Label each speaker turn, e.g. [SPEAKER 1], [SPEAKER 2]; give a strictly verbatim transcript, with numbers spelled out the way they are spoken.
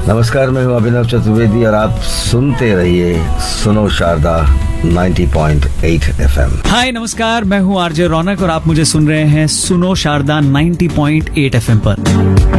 [SPEAKER 1] नमस्कार, मैं हूँ अभिनव चतुर्वेदी और आप सुनते रहिए सुनो शारदा नब्बे पॉइंट आठ एफएम।
[SPEAKER 2] हाय नमस्कार, मैं हूँ आरजे रौनक और आप मुझे सुन रहे हैं सुनो शारदा नब्बे पॉइंट आठ एफएम पर।